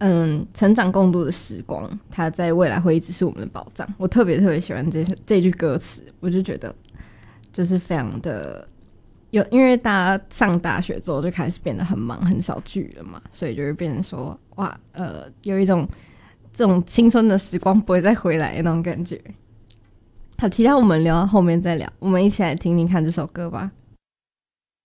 成长共度的时光，它在未来会一直是我们的保障。我特别特别喜欢这句歌词，我就觉得就是非常的因为大家上大学之后就开始变得很忙，很少聚了嘛，所以就会变成说哇，有一种这种青春的时光不会再回来的那种感觉。好，其他我们聊到后面再聊，我们一起来听听看这首歌吧。